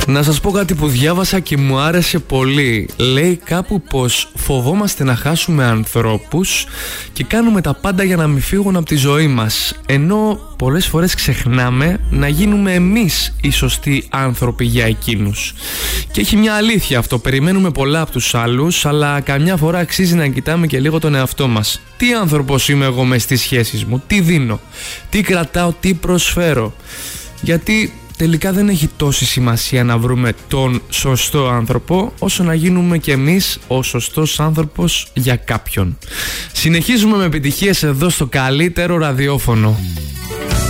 Να σας πω κάτι που διάβασα και μου άρεσε πολύ. Λέει κάπου πως φοβόμαστε να χάσουμε ανθρώπους και κάνουμε τα πάντα για να μην φύγουν από τη ζωή μας, ενώ πολλές φορές ξεχνάμε να γίνουμε εμείς οι σωστοί άνθρωποι για εκείνους. Και έχει μια αλήθεια αυτό, περιμένουμε πολλά από τους άλλους, αλλά καμιά φορά αξίζει να κοιτάμε και λίγο τον εαυτό μας. Τι άνθρωπος είμαι εγώ μες στις σχέσεις μου, τι δίνω, τι κρατάω, τι προσφέρω. Γιατί τελικά δεν έχει τόση σημασία να βρούμε τον σωστό άνθρωπο, όσο να γίνουμε κι εμείς ο σωστός άνθρωπος για κάποιον. Συνεχίζουμε με επιτυχίες εδώ στο καλύτερο ραδιόφωνο.